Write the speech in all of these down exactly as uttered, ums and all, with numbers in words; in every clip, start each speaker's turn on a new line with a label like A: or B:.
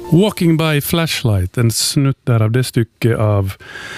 A: Walking by Flashlight, en snutt där av det stycke av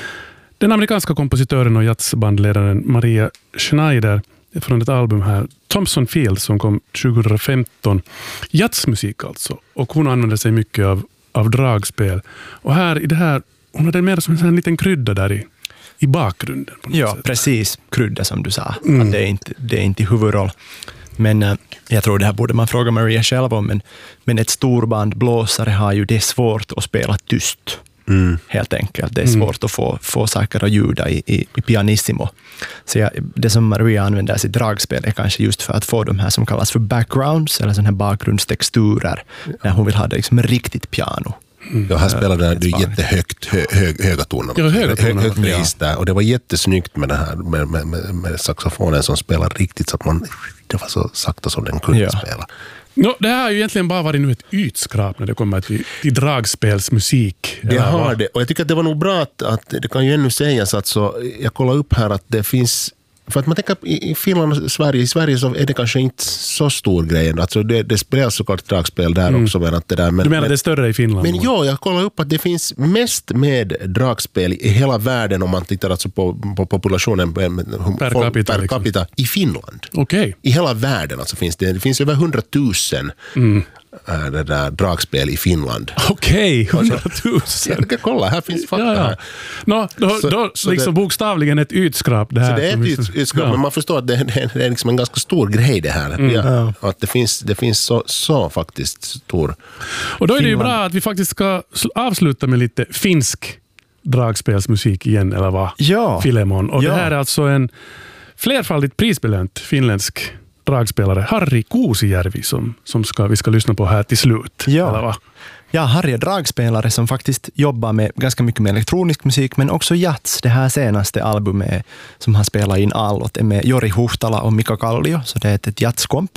A: den amerikanska kompositören och jazzbandledaren Maria Schneider från ett album här, Thompson Field, som kom tjugohundrafemton. Jazzmusik alltså. Och hon använder sig mycket av, av dragspel. Och här i det här, hon hade mer som en, en liten krydda där i, i bakgrunden. På något
B: ja,
A: sätt.
B: Precis. Krydda som du sa.
A: Mm.
B: Att det, är inte, det är inte i huvudroll. Men äh, jag tror det här borde man fråga Maria själv om. Men, men ett storband, blåsare, har ju det svårt att spela tyst. Mm. Helt enkelt. Det är svårt mm. att få, få saker att ljuda i, i, i pianissimo. Så jag, det som Maria använder sitt dragspel är kanske just för att få de här som kallas för backgrounds, eller sådana här bakgrundstexturer, ja. När hon vill ha det liksom riktigt piano.
C: Mm. Ja, här spelade du jättehögt hö, hö, höga toner.
A: Ja, höga toner.
C: Högt vis där. Och det var jättesnyggt med det här med, med, med, med saxofonen som spelar riktigt så att man, det var så sakta som den kunde ja. spela.
A: No, det här har ju egentligen bara varit nu ett ytskrap när det kommer till, till dragspelsmusik.
C: Det har det. Och jag tycker att det var nog bra att, att det kan ju ännu sägas att så, jag kollar upp här att det finns. För att man tänker i Finland och Sverige, i Sverige så är det kanske inte så stor grej. Alltså det, det spelas såklart dragspel där mm. också. Men att det där, men,
A: du menar
C: men,
A: det är större i Finland?
C: Men ja, jag kollar upp att det finns mest med dragspel i hela världen om man tittar alltså på, på populationen
A: per capita,
C: per capita liksom. I Finland.
A: Okay.
C: I hela världen alltså finns det, det finns över hundratusen mm. det där dragspel i Finland.
A: Okej, okay, hundratusen.
C: Jag kan kolla, här finns fakta. Ja, ja.
A: Här. No, då
C: så,
A: då
C: så
A: liksom
C: det,
A: bokstavligen ett ytskrap. Det här,
C: så det är ett yts, ytskrap, ja. Men man förstår att det, det, det är liksom en ganska stor grej det här. Mm. Ja, att det finns, det finns så, så faktiskt stor.
A: Och då är det ju bra att vi faktiskt ska avsluta med lite finsk dragspelsmusik igen, eller vad?
B: Ja.
A: Filemon. Och
B: ja.
A: det här är alltså en flerfaldigt prisbelönt finländsk dragspelare, Harri Kuusijärvi, som, som ska, vi ska lyssna på här till slut.
B: Ja.
A: Eller va?
B: Ja, Harri är dragspelare som faktiskt jobbar med ganska mycket med elektronisk musik, men också jazz. Det här senaste albumet som han spelar in allot är med Jori Huhtala och Mika Kallio, så det är ett jazzkomp.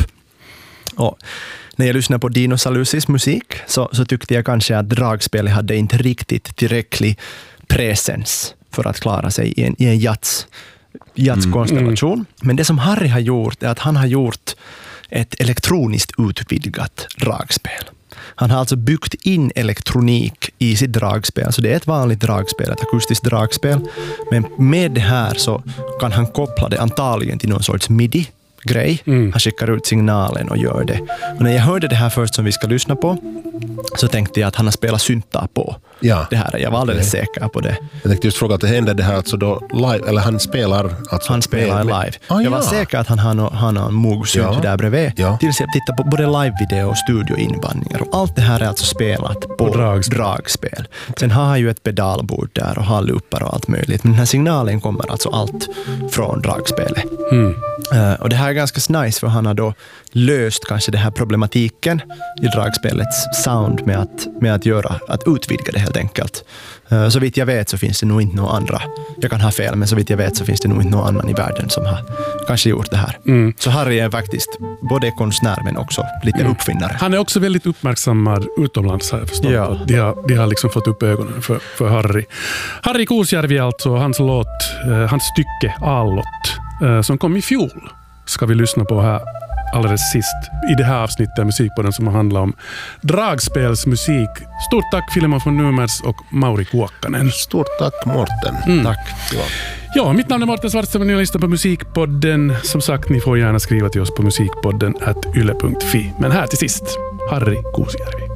B: Och när jag lyssnade på Dino Salusis musik så, så tyckte jag kanske att dragspelet hade inte riktigt tillräcklig presens för att klara sig i en, i en jazz jazzkonstellation. Mm. Men det som Harri har gjort är att han har gjort ett elektroniskt utvidgat dragspel. Han har alltså byggt in elektronik i sitt dragspel. Så det är ett vanligt dragspel, ett akustiskt dragspel. Men med det här så kan han koppla det antagligen till någon sorts midi grej. Mm. Han skickar ut signalen och gör det. Och när jag hörde det här först som vi ska lyssna på så tänkte jag att han har spelat syntar på ja. det här. Jag var alldeles okay. säker på det.
C: Jag tänkte just fråga att det händer det här alltså då live, eller han spelar alltså
B: han spelar med, live. Ah, jag var ja. säker att han har någon, han har en Moog-synt ja. där bredvid. Ja. Tills jag tittade på både live-video och studioinbandningar. Och allt det här är alltså spelat på, på dragspel. dragspel. Sen har han ju ett pedalbord där och har loopar och allt möjligt. Men den här signalen kommer alltså allt från dragspelet. Mm. Uh, och det här är ganska nice för han har då löst kanske det här problematiken i dragspelets sound med att, med att göra, att utvidga det helt enkelt. Uh, så vitt jag vet så finns det nog inte några andra. Jag kan ha fel, men så vitt jag vet så finns det nog inte någon annan i världen som har kanske gjort det här. Mm. Så Harri är faktiskt både konstnär men också lite mm. uppfinnare.
A: Han är också väldigt uppmärksammad utomlands här förstås. Ja. De har, de har liksom fått upp ögonen för, för Harri. Harri Kuusijärvi alltså, hans låt, uh, hans stycke Allot, uh, som kom i fjol, ska vi lyssna på här alldeles sist i det här avsnittet Musikpodden som handlar om dragspelsmusik. Stort tack Filemon von Numers och Mauri Kuokkanen.
C: Stort tack Morten.
A: Mm.
C: Tack. Ja.
A: ja, mitt namn är Morten Svartström och ni har lyssnat på Musikpodden. Som sagt, ni får gärna skriva till oss på musikpodden at yle punkt fi. Men här till sist, Harri Kuusijärvi.